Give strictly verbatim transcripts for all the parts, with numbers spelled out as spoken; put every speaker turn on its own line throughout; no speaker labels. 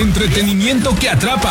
entretenimiento que atrapa.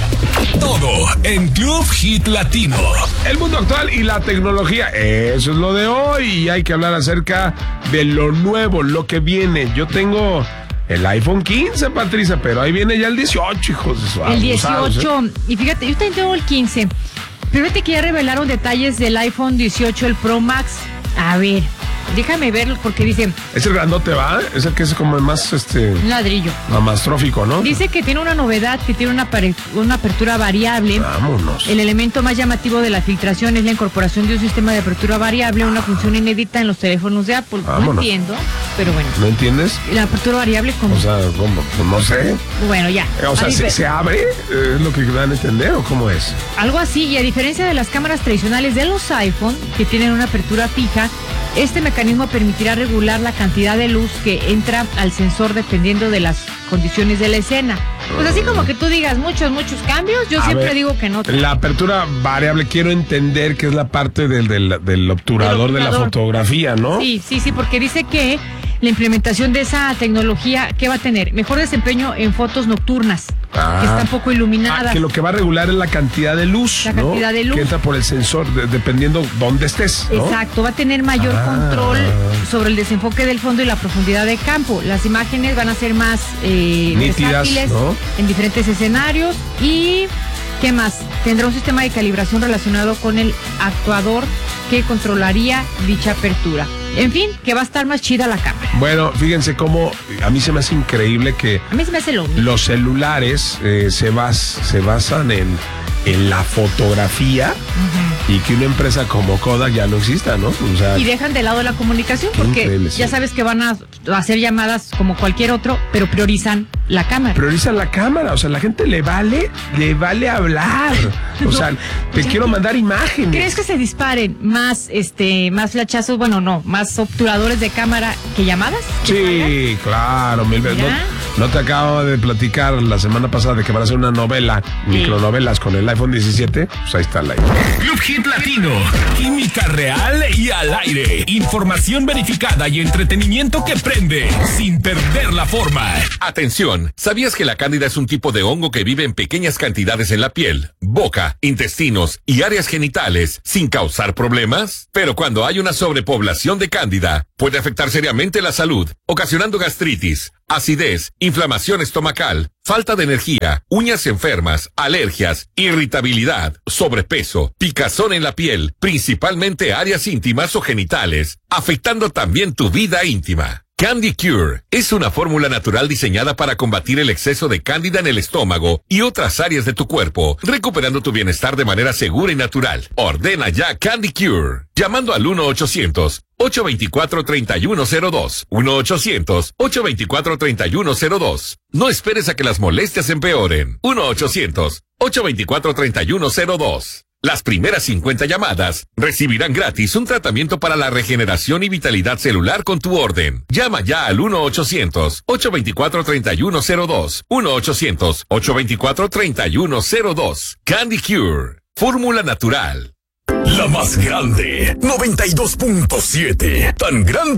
Todo en Club Hit Latino.
El mundo actual y la tecnología, eso es lo de hoy. Y hay que hablar acerca de lo nuevo, lo que viene. Yo tengo el iPhone quince, Patricia, pero ahí viene ya el dieciocho, hijos de su
El dieciocho, ¿eh? Y fíjate, yo también tengo el quince. Pero fíjate que ya revelaron detalles del iPhone dieciocho, el Pro Max. A ver, déjame verlo porque dice...
Es el grandote, ¿va? Es el que es como el más, este...
Un ladrillo.
Más trófico, ¿no?
Dice que tiene una novedad, que tiene una, una apertura variable.
Vámonos.
El elemento más llamativo de la filtración es la incorporación de un sistema de apertura variable, una función inédita en los teléfonos de Apple.
Vámonos.
No entiendo, pero bueno.
¿No entiendes?
La apertura variable, ¿cómo?
O sea, ¿cómo? Pues no sé.
Bueno, ya.
O sea, ¿se, ¿se abre? ¿Es lo que dan a entender o cómo es?
Algo así, y a diferencia de las cámaras tradicionales de los iPhone, que tienen una apertura fija, este mecanismo permitirá regular la cantidad de luz que entra al sensor dependiendo de las condiciones de la escena. Pues así como que tú digas muchos, muchos cambios, yo
A
siempre
ver,
digo que no.
La apertura variable, quiero entender que es la parte del, del, del obturador,
Del
de la
obturador.
fotografía, ¿no?
Sí, sí, sí, porque dice que la implementación de esa tecnología, ¿qué va a tener? Mejor desempeño en fotos nocturnas,
Ah.
que están poco iluminadas.
Ah, que lo que va a regular es la cantidad de luz,
La
¿no?
cantidad de luz.
Que entra por el sensor, de, dependiendo dónde estés, ¿no?
Exacto, va a tener mayor
Ah.
control sobre el desenfoque del fondo y la profundidad de campo. Las imágenes van a ser más eh,
Nítidas,
versátiles,
¿no?
en diferentes escenarios. Y ¿qué más? Tendrá un sistema de calibración relacionado con el actuador que controlaría dicha apertura. En fin, que va a estar más chida la cámara.
Bueno, fíjense cómo a mí se me hace increíble que
A mí se me hace lo mismo.
los celulares eh, se, bas, se basan en, en la fotografía. Uh-huh. Y que una empresa como Kodak ya no exista, ¿no? O sea,
y dejan de lado la comunicación porque
increíble, sí.
Ya sabes que van a hacer llamadas como cualquier otro, pero priorizan la cámara.
Priorizan la cámara, o sea, la gente le vale, le vale hablar. O
No,
sea, te quiero mandar imágenes.
¿Crees que se disparen más, este, más flachazos, bueno, no, más obturadores de cámara que llamadas?
Sí, claro, mil veces. No, no te acabo de platicar la semana pasada de que van a hacer una novela, sí. Micronovelas con el iPhone diecisiete, pues ahí está la idea.
Club Hit Latino, química real y al aire, información verificada y entretenimiento que prende, sin perder la forma.
Atención, ¿sabías que la cándida es un tipo de hongo que vive en pequeñas cantidades en la piel, boca, intestinos y áreas genitales sin causar problemas? Pero cuando hay una sobrepoblación de cándida, puede afectar seriamente la salud, ocasionando gastritis, acidez, inflamación estomacal, falta de energía, uñas enfermas, alergias, irritabilidad, sobrepeso, picazón en la piel, principalmente áreas íntimas o genitales, afectando también tu vida íntima. Candy Cure es una fórmula natural diseñada para combatir el exceso de cándida en el estómago y otras áreas de tu cuerpo, recuperando tu bienestar de manera segura y natural. Ordena ya Candy Cure, llamando al uno ochocientos, ocho dos cuatro, tres uno cero dos, uno ochocientos, ocho dos cuatro, tres uno cero dos. No esperes a que las molestias empeoren. uno ochocientos, ocho dos cuatro, tres uno cero dos. Las primeras cincuenta llamadas recibirán gratis un tratamiento para la regeneración y vitalidad celular con tu orden. Llama ya al uno ochocientos, ocho dos cuatro, tres uno cero dos, uno ochocientos, ocho dos cuatro, tres uno cero dos. Candy Cure, fórmula natural.
La más grande, noventa y dos punto siete. Tan grande